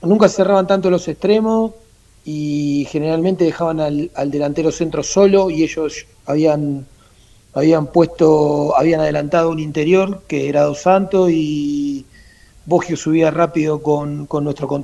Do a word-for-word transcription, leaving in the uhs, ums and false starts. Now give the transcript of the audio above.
nunca cerraban tanto los extremos y generalmente dejaban al, al delantero centro solo y ellos habían, habían puesto, habían adelantado un interior que era Dos Santos y Boggio subía rápido con, con nuestro contención